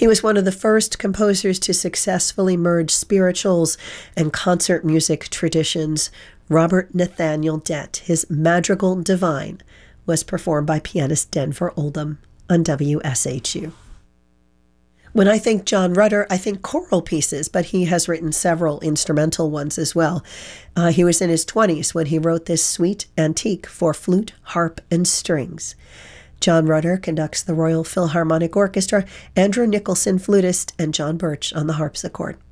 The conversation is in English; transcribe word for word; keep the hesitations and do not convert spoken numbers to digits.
He was one of the first composers to successfully merge spirituals and concert music traditions. Robert Nathaniel Dett, his Madrigal Divine, was performed by pianist Denver Oldham on W S H U. When I think John Rutter, I think choral pieces, but he has written several instrumental ones as well. Uh, he was in his twenties when he wrote this suite antique for flute, harp, and strings. John Rutter conducts the Royal Philharmonic Orchestra, Andrew Nicholson, flutist, and John Birch on the harpsichord.